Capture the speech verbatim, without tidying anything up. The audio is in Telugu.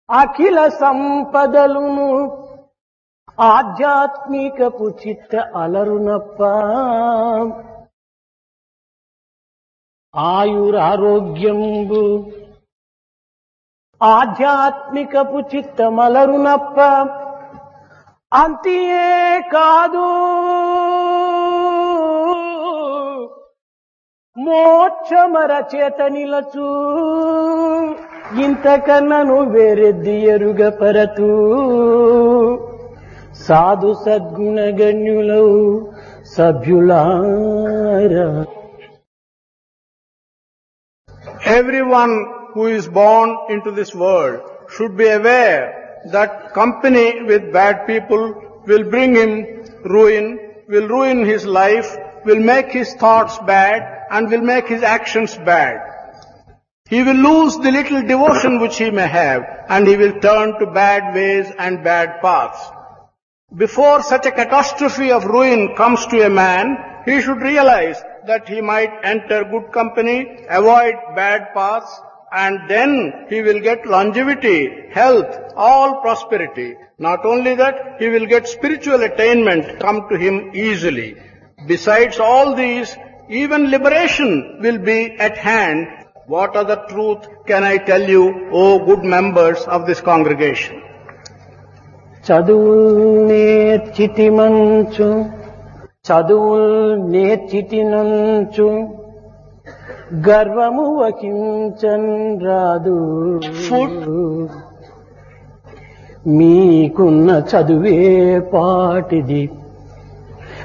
అఖిల సంపదలును ఆధ్యాత్మికపు చిత్త అలరునప్ప ఆయురారోగ్యంబు ఆధ్యాత్మికపు చిత్తమలరునప్ప అంతియే కాదు మోక్షమర చేత నిలచు ఇంతకన్నను వేరెద్ది ఎరుగ పరతు సాధు సద్గుణగణ్యులౌ సభ్యులారా. Everyone who is born into this world should be aware that company with bad people will bring him ruin, will ruin his life, will make his thoughts bad and will make his actions bad. He will lose the little devotion which he may have and he will turn to bad ways and bad paths. Before such a catastrophe of ruin comes to a man, he should realize that he might enter good company, avoid bad paths, and then he will get longevity, health, all prosperity. Not only that, he will get spiritual attainment come to him easily. Besides all these, even liberation will be at hand. What other truth can I tell you, O good members of this congregation? చదువుల్ నేర్చితి మంచు చదువుల్ నేర్చితి నంచు గర్వము వహించన్ రాదు మీకున్న చదువే పాటిది